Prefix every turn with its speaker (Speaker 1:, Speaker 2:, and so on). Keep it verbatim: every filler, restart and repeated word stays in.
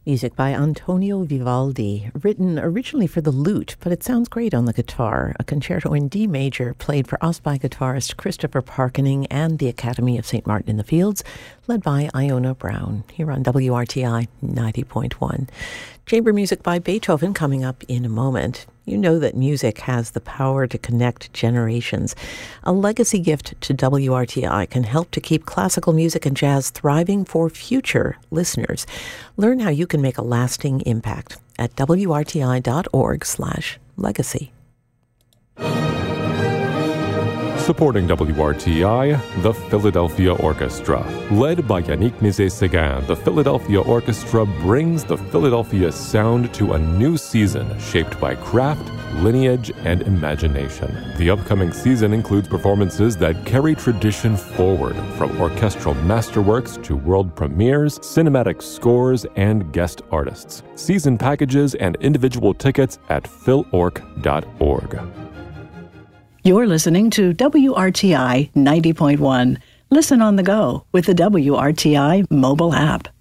Speaker 1: Music by Antonio Vivaldi, written originally for the lute, but it sounds great on the guitar. A concerto in D major played for us by guitarist Christopher Parkening and the Academy of Saint Martin in the Fields, led by Iona Brown, here on W R T I ninety point one. Chamber music by Beethoven coming up in a moment. You know that music has the power to connect generations. A legacy gift to W R T I can help to keep classical music and jazz thriving for future listeners. Learn how you can make a lasting impact at W R T I dot org slash legacy.
Speaker 2: Supporting W R T I, the Philadelphia Orchestra. Led by Yannick Nézet-Séguin, the Philadelphia Orchestra brings the Philadelphia sound to a new season shaped by craft, lineage, and imagination. The upcoming season includes performances that carry tradition forward, from orchestral masterworks to world premieres, cinematic scores, and guest artists. Season packages and individual tickets at phil orc dot org.
Speaker 3: You're listening to W R T I ninety point one. Listen on the go with the W R T I mobile app.